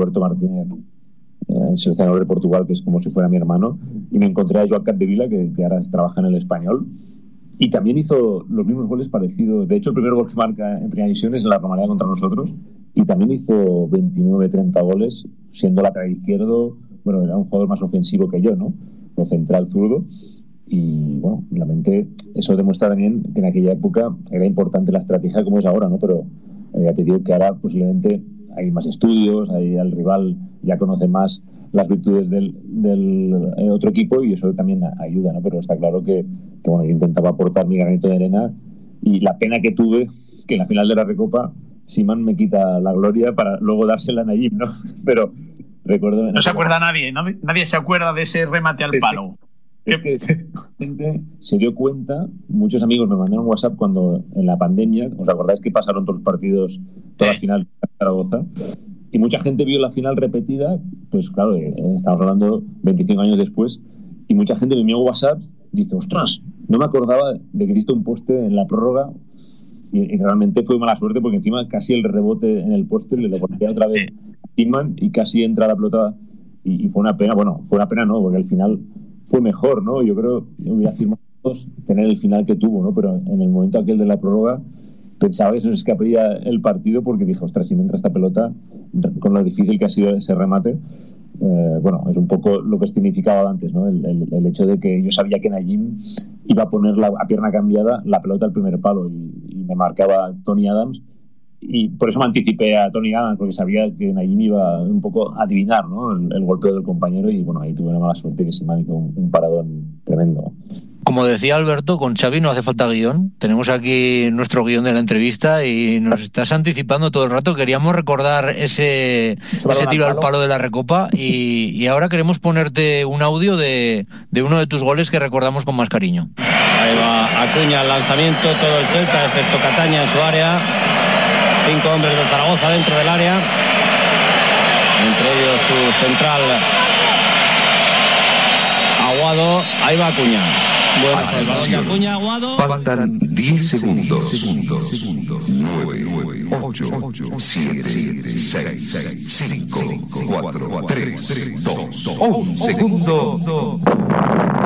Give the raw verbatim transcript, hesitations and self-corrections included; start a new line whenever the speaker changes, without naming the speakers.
Roberto Martínez, el seleccionador de Portugal, que es como si fuera mi hermano, y me encontré a Joan Capdevila, que, que ahora trabaja en el Español, y también hizo los mismos goles parecidos. De hecho, el primer gol que marca en primera división es en la Romareda contra nosotros, y también hizo veintinueve treinta goles, siendo lateral izquierdo. Bueno, era un jugador más ofensivo que yo, ¿no? O central zurdo. Y bueno, realmente eso demuestra también que en aquella época era importante la estrategia como es ahora, ¿no? Pero eh, ya te digo que ahora posiblemente hay más estudios, hay, el rival ya conoce más las virtudes del, del eh, otro equipo, y eso también ayuda, ¿no? Pero está claro que, que bueno, yo intentaba aportar mi granito de arena, y la pena que tuve que en la final de la Recopa Simán me quita la gloria para luego dársela a Nayib, ¿no? Pero recuerdo...
No se acuerda nadie, ¿no? Nadie se acuerda de ese remate al palo.
Es que la gente se dio cuenta, muchos amigos me mandaron WhatsApp cuando en la pandemia, ¿os acordáis que pasaron todos los partidos, todas las finales de Zaragoza? Y mucha gente vio la final repetida, pues claro, eh, estamos hablando veinticinco años después, y mucha gente me envió WhatsApp y dice, ostras, no me acordaba de que diste un poste en la prórroga, y, y realmente fue mala suerte porque encima casi el rebote en el poste le lo ponía otra vez a Tillman y casi entra la pelota, y, y fue una pena, bueno, fue una pena no, porque al final fue mejor, ¿no? Yo creo que hubiera firmado tener el final que tuvo, ¿no? Pero en el momento aquel de la prórroga pensaba que se nos escaparía el partido, porque dije, ostras, si no entra esta pelota, con lo difícil que ha sido ese remate, eh, bueno, es un poco lo que significaba antes, ¿no? El, el, el hecho de que yo sabía que Nayim iba a poner la, a pierna cambiada la pelota al primer palo, y, y me marcaba Tony Adams, y por eso me anticipé a Tony Adams, porque sabía que Nayim iba un poco a adivinar, ¿no? el, el golpeo del compañero, y bueno, ahí tuve una mala suerte que se me hizo un, un paradón tremendo.
Como decía Alberto, con Xavi no hace falta guión. Tenemos aquí nuestro guión de la entrevista y nos estás anticipando todo el rato. Queríamos recordar ese, ese tiro al palo de la Recopa, y, y ahora queremos ponerte un audio de, de uno de tus goles que recordamos con más cariño.
Ahí va Acuña, el lanzamiento, todo el Celta, excepto Cataña en su área. Cinco hombres del Zaragoza dentro del área, entre ellos su central Aguado. Ahí va Acuña. Bueno, el balón de Acuña, Aguado.
Faltan diez segundos. nueve, ocho, siete, seis, cinco, cuatro, tres, dos, un segundo.